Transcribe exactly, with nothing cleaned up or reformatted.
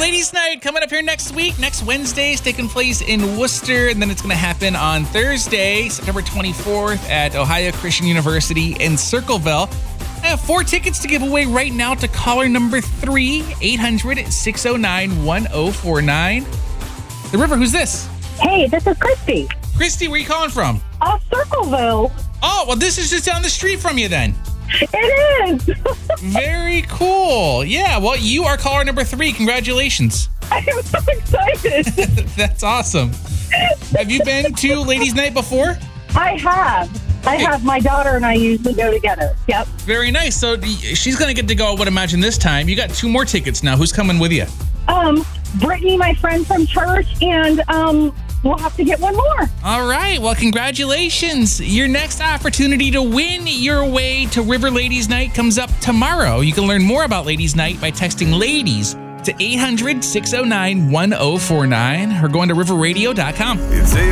Ladies Night coming up here next week. Next Wednesday is taking place in Worcester, and then it's going to happen on Thursday, September twenty-fourth at Ohio Christian University in Circleville. I have four tickets to give away right now to caller number three, eight hundred, six oh nine, one oh four nine. The River, who's this? Hey, this is Christy. Christy, where are you calling from? Uh, Circleville. Oh, well, this is just down the street from you then. It is. Very cool. Yeah, well, you are caller number three. Congratulations. I am so excited. That's awesome. Have you been to Ladies Night before? I have. I Okay. have. My daughter and I usually go together. Yep. Very nice. So the- she's going to get to go, I would imagine, this time. You got two more tickets now. Who's coming with you? Um, Brittany, my friend from church, and um, we'll have to get one more. All right. Well, congratulations. Your next opportunity to win your way to River Ladies Night comes up tomorrow. You can learn more about Ladies Night by texting LADIES to eight hundred, six oh nine, one oh four nine or going to river radio dot com. It's a